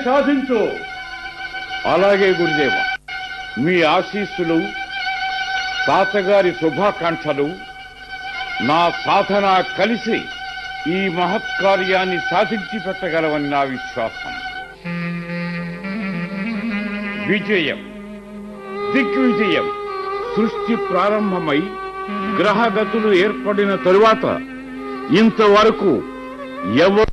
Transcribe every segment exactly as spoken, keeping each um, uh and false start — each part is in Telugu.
సాధించు. అలాగే గురుదేవ, మీ ఆశీస్సులు, తాతగారి శుభాకాంక్షలు, నా సాధన కలిసి ఈ మహత్కార్యాన్ని సాధించి పెట్టగలవని నా విశ్వాసం. విజయం, దిగ్విజయం. సృష్టి ప్రారంభమై గ్రహగతులు ఏర్పడిన తరువాత ఇంతవరకు ఎవరు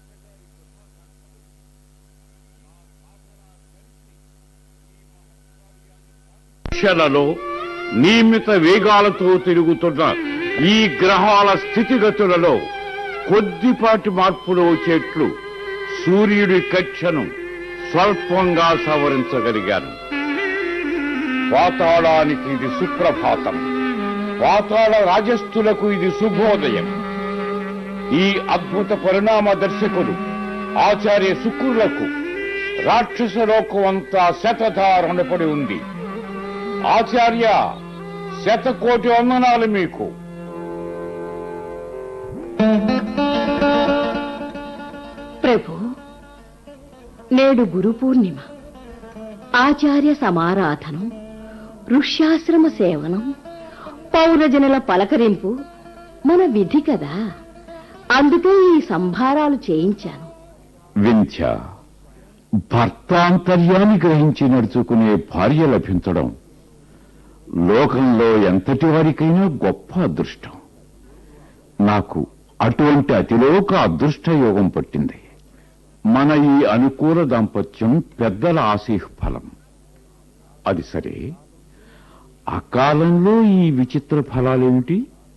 క్షణలో నియమిత వేగాలతో తిరుగుతున్న ఈ గ్రహాల స్థితిగతులలో కొద్దిపాటి మార్పులు వచ్చేట్లు సూర్యుడి కక్షను స్వల్పంగా సవరించగలిగాను. పాతాళానికి ఇది సుప్రభాతం, పాతాళ రాజస్థులకు ఇది శుభోదయం. ఈ అద్భుత పరిణామ దర్శకులు ఆచార్య శుక్రులకు రాక్షస లోకం అంతా శతధారణపడి ఉంది. ఆచార్య, శతకోటి వందనాలు మీకు. ప్రభు, నేడు గురు పూర్ణిమ. ఆచార్య సమారాధనం, ఋష్యాశ్రమ సేవనం, పౌరజనుల పలకరింపు మన విధి కదా. అందుకే ఈ సంభారాలు చేయించాను. వింధ్య, భర్తాంతర్యాన్ని గ్రహించి నడుచుకునే భార్య లభించడం లోకంలో ఎంతటి వారికైనా గొప్ప అదృష్టం. నాకు అటువంటి అతిలోక అదృష్ట యోగం పట్టింది. మన ఈ అనుకూల దాంపత్యం పెద్దల ఆశీహ్ ఫలం. అది సరే, అకాలంలో ఈ విచిత్ర ఫలాలేమిటి?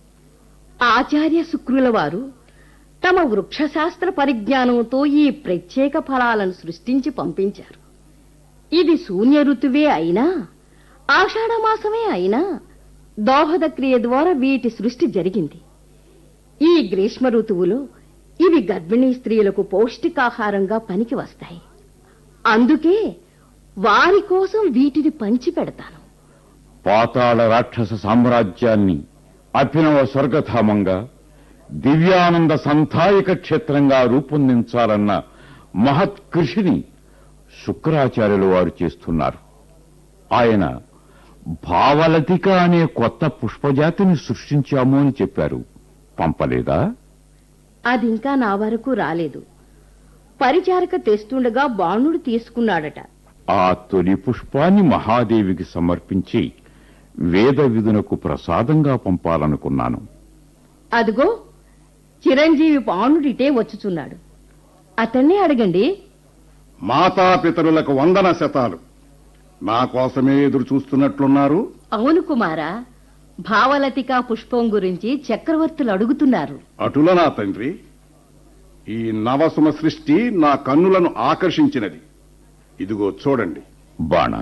ఆచార్య శుక్రుల వారు తమ వృక్షశాస్త్ర పరిజ్ఞానంతో ఈ ప్రత్యేక ఫలాలను సృష్టించి పంపించారు. ఇది శూన్య ఋతువే అయినా, ఆషాఢమాసమే అయినా దోహద క్రియ ద్వారా వీటి సృష్టి జరిగింది. ఈ గ్రీష్మ ఋతువులో ఇవి గర్భిణీ స్త్రీలకు పౌష్టికాహారంగా పనికి వస్తాయి. అందుకే వారి కోసం వీటిని పంచి పెడతాను. పాతాళ రాక్షస సామ్రాజ్యాన్ని అభినవ స్వర్గధామంగా, దివ్యానంద సంధాయక క్షేత్రంగా రూపొందించాలన్న మహత్ కృషిని శుక్రాచార్యులు వారు చేస్తున్నారు. ఆయన భావలతిక అనే కొత్త పుష్పజాతిని సృష్టించాము అని చెప్పారు. పంపలేదా? అదింకా నా వరకు రాలేదు. పరిచారక తెస్తుండగా బాణుడు తీసుకున్నాడట. ఆ తొలి పుష్పాన్ని మహాదేవికి సమర్పించి వేద విధునకు ప్రసాదంగా పంపాలనుకున్నాను. అదిగో చిరంజీవి బాణుడిటే వచ్చుచున్నాడు. అతన్నే అడగండి. మాతాపితరులకు వందన శతాలు. నా కోసమే ఎదురు చూస్తున్నట్లున్నారు. అవును కుమారా, భావలతికా పుష్పం గురించి చక్రవర్తులు అడుగుతున్నారు. అటుల నా తండ్రి, ఈ నవసుమ సృష్టి నా కన్నులను ఆకర్షించినది. ఇదిగో చూడండి. బాణ,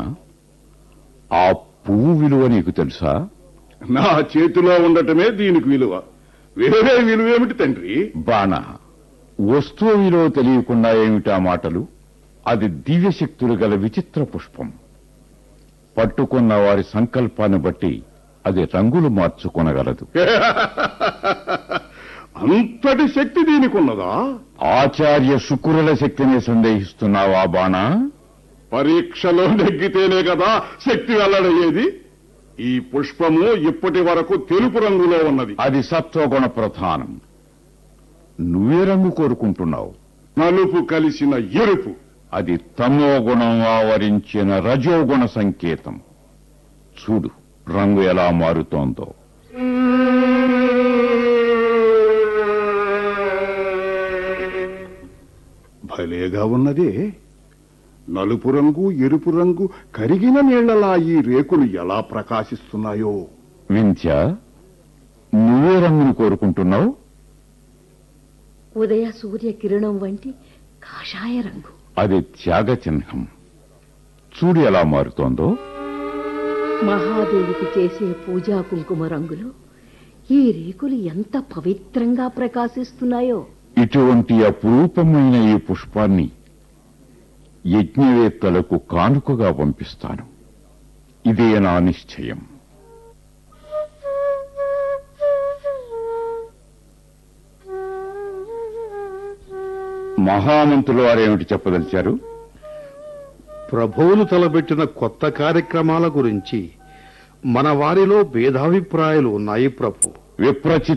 ఆ పువ్వు విలువ నీకు తెలుసా? నా చేతిలో ఉండటమే దీనికి విలువ. వేరే విలువేమిటి తండ్రి? బాణ, వస్తువు విలువ తెలియకుండా ఏమిటా మాటలు? అది దివ్యశక్తులు గల విచిత్ర పుష్పం. పట్టుకున్న వారి సంకల్పాన్ని బట్టి అది రంగులు మార్చుకొనగలదు. అంతటి శక్తి దీనికి ఉన్నదా? ఆచార్య శుక్రుల శక్తిని సందేహిస్తున్నావా బాణ? పరీక్షలో నెగ్గితేనే కదా శక్తి వెల్లడయ్యేది. ఈ పుష్పము ఇప్పటి వరకు తెలుపు రంగులో ఉన్నది. అది సత్వగుణ ప్రధానం. నువ్వే రంగు కోరుకుంటున్నావు? నలుపు కలిసిన ఎరుపు. అది తమో గుణం ఆవరించిన రజోగుణ సంకేతం. చూడు రంగు ఎలా మారుతోందో. భలేగా ఉన్నదే. నలుపు రంగు, ఎరుపు రంగు కరిగిన నీళ్లలా ఈ రేకులు ఎలా ప్రకాశిస్తున్నాయో. వింధ్య, నువ్వే రంగును కోరుకుంటున్నావు? ఉదయ సూర్య కిరణం వంటి కాషాయ రంగు. అది త్యాగ చిహ్నం. చూడు ఎలా మారుతోందో. మహాదేవికి చేసే పూజా కుంకుమ రంగులు ఈ రేకులు ఎంత పవిత్రంగా ప్రకాశిస్తున్నాయో. ఇటువంటి అపురూపమైన ఈ పుష్పాన్ని యజ్ఞవేత్తలకు కానుకగా పంపిస్తాను. ఇదే నా నిశ్చయం. మహామంతులు వారేమిటి చెప్పదలిచారు? ప్రభువులు తలబెట్టిన కొత్త కార్యక్రమాల గురించి మన వారిలో భేదాభిప్రాయాలు ఉన్నాయి ప్రభు. విప్రచి